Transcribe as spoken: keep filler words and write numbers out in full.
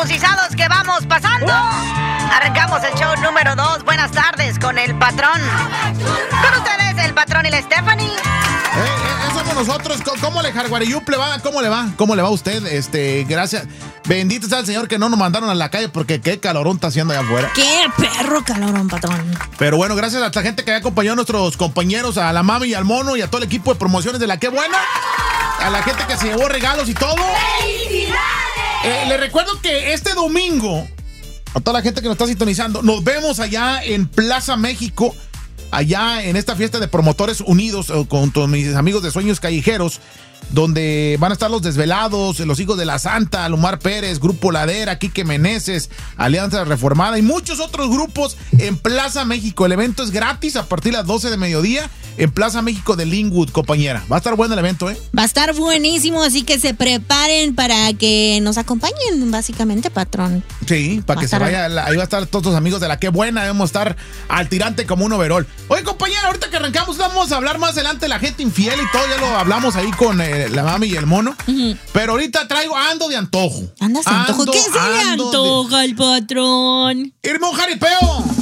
guisados que vamos pasando. Arrancamos el show número dos. Buenas tardes con el patrón. Con ustedes, el patrón y la Stephanie. Eh, eh, somos nosotros. ¿Cómo le Jarguariyuple va? ¿Cómo le va? ¿Cómo le va a usted? Este, gracias. Bendito sea el Señor que no nos mandaron a la calle porque qué calorón está haciendo allá afuera. Qué perro calorón, patrón. Pero bueno, gracias a esta gente que acompañó a nuestros compañeros, a la mami y al mono y a todo el equipo de promociones de La Qué Buena. A la gente que se llevó regalos y todo. ¡Felicidades! Eh, les recuerdo que este domingo, a toda la gente que nos está sintonizando, nos vemos allá en Plaza México, allá en esta fiesta de Promotores Unidos con todos mis amigos de Sueños Callejeros, donde van a estar los Desvelados, los Hijos de la Santa, Lumar Pérez, Grupo Ladera, Quique Meneses, Alianza Reformada y muchos otros grupos en Plaza México. El evento es gratis a partir de las doce de mediodía en Plaza México de Linwood, compañera. Va a estar bueno el evento, ¿eh? Va a estar buenísimo, así que se preparen para que nos acompañen, básicamente, patrón. Sí, para que se vaya, ahí va a estar todos los amigos de La Qué Buena, debemos estar al tirante como un overol. Oye, compañera, ahorita que arrancamos vamos a hablar más adelante de la gente infiel y todo, ya lo hablamos ahí con eh, la mami y el mono, uh-huh. Pero ahorita traigo, ando de antojo. ¿Andas de antojo? ¿Qué se le antoja al patrón? Irme a un jaripeo.